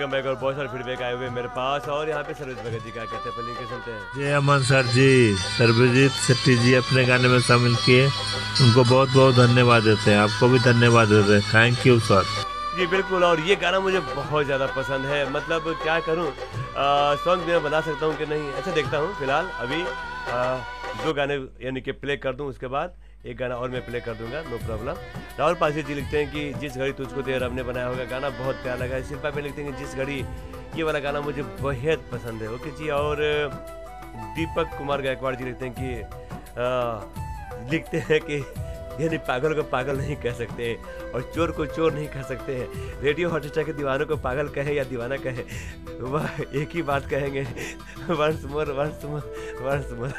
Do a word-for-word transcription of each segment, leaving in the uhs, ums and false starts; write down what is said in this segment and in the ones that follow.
Welcome back. और बहुत सारे फीडबैक आए हुए मेरे पास। और यहाँ पे सर्विस भगत जी क्या कहते हैं, पहले के सुनते हैं। जय अमन सर जी, सर्वजीत शेट्टी जी अपने गाने में शामिल किए, उनको बहुत बहुत धन्यवाद देते हैं। आपको भी धन्यवाद देते हैं, थैंक यू सर। जी बिल्कुल। और ये गाना मुझे बहुत ज़्यादा पसंद है। मतलब क्या करूँ, सॉन्ग मैं बना सकता हूँ कि नहीं, अच्छा देखता हूँ। फिलहाल अभी आ, दो गाने यानी कि प्ले कर दूँ, उसके बाद एक गाना और मैं प्ले कर दूंगा, नो प्रॉब्लम। राहुल पासी जी लिखते हैं कि जिस घड़ी तुझको तेरे रब ने बनाया होगा, गाना बहुत प्यारा लगा है। शिल्पा पे लिखते हैं कि जिस घड़ी, ये वाला गाना मुझे बेहद पसंद है। ओके जी। और दीपक कुमार गायकवाड़ जी लिखते हैं कि आ, लिखते हैं कि यानी पागल को पागल नहीं कह सकते और चोर को चोर नहीं कह सकते हैं। रेडियो हॉटस्टार के दीवानों को पागल कहे या दीवाना कहे, वह एक ही बात कहेंगे, once more once more once more.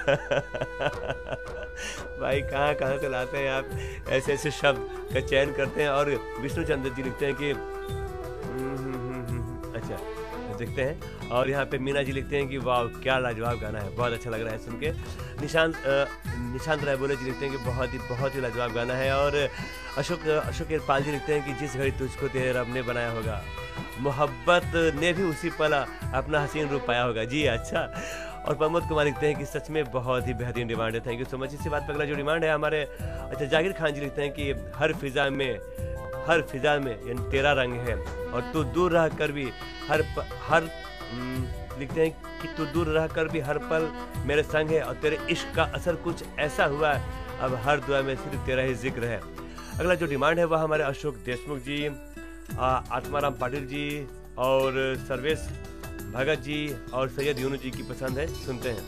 भाई कहाँ कहाँ से लाते हैं आप ऐसे ऐसे शब्द का चयन करते हैं। और विष्णु चंद्र जी लिखते हैं कि अच्छा देखते हैं। और यहाँ पे मीना जी लिखते हैं कि वाह क्या लाजवाब गाना है, बहुत अच्छा लग रहा है सुन के। निशांत निशांत राय बोले जी लिखते हैं कि बहुत ही बहुत ही लाजवाब गाना है। और अशोक अशोक इरपाल जी लिखते हैं कि जिस घड़ी तुझको तेरे रब ने बनाया होगा, मोहब्बत ने भी उसी पल अपना हसीन रूप पाया होगा। जी अच्छा। और प्रमोद कुमार लिखते हैं कि सच में बहुत ही बेहतरीन डिमांड है, थैंक यू सो मच। इसी बात पर अगला जो डिमांड है हमारे, अच्छा जाकिर खान जी लिखते हैं कि हर फिजा में हर फिजा में यानी तेरा रंग है, और तू दूर रह कर भी हर प, हर लिखते हैं कि तू दूर रह कर भी हर पल मेरे संग है, और तेरे इश्क का असर कुछ ऐसा हुआ है, अब हर दुआ में सिर्फ तेरा ही जिक्र है। अगला जो डिमांड है वह हमारे अशोक देशमुख जी, आत्माराम पाटिल जी और सर्वेश भगत जी और सैयद यूनू जी की पसंद है, सुनते हैं।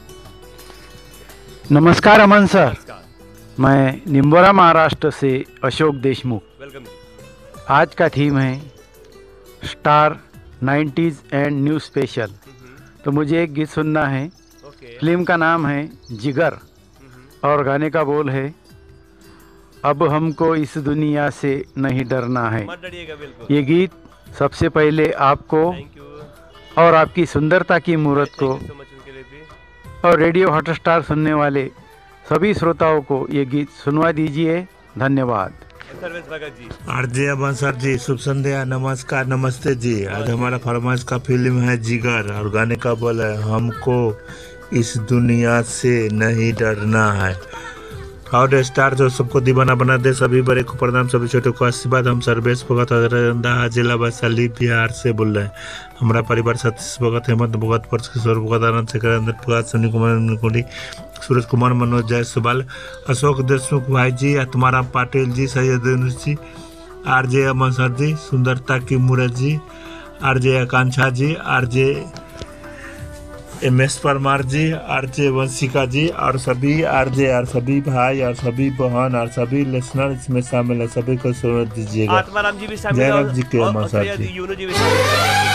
नमस्कार अमन सर। नमस्कार। मैं निम्बोरा महाराष्ट्र से अशोक देशमुख। वेलकम जी। आज का थीम है star nineties and new special. तो मुझे एक गीत सुनना है। ओके। फिल्म का नाम है जिगर और गाने का बोल है, अब हमको इस दुनिया से नहीं डरना है। मत डरिएगा, बिल्कुल। ये गीत सबसे पहले आपको थैंक यू और आपकी सुंदरता की मूर्त को सो मच उनके लिए भी। और रेडियो हॉटस्टार सुनने वाले सभी श्रोताओं को ये गीत सुनवा दीजिए। धन्यवाद। सर्वेश भगत जी। आरजे अमन सर जी, शुभ संध्या, नमस्कार, नमस्ते जी। आज हमारा फरमाइश का फिल्म है जिगर और गाने का बोल है हमको इस दुनिया से नहीं डरना है। हॉट स्टार जो सबको दीवाना बना दे, सभी बड़े को प्रणाम, सभी छोटे को आशीर्वाद। हम सर्वेश भगत जिला वैशाली बिहार से बोल रहे हैं। हमारा परिवार सतीश भगत, हेमंत भगत, परस किशोर भगत, आनंद शेखर, अंदर भगत, सुनील कुमार कुंडी, सूरज कुमार, मनोज जायसवाल, अशोक देशमुख भाई जी, आत्माराम पाटिल जी, सैयद यूनुस जी, आरजे अमन सर जी, सुंदरता की मूर्त जी, आरजे आकांक्षा जी, आरजे एम एस परमार जी, आरजे वंशिका जी और सभी आरजे और सभी भाई और सभी बहन और सभी लिसनर इसमें शामिल है, सभी को सुन दीजिएगा। आत्माराम जी भी शामिल जय है राम जी के और- अमर और साहब सैयद जी। यूनू जी भी शामिल है।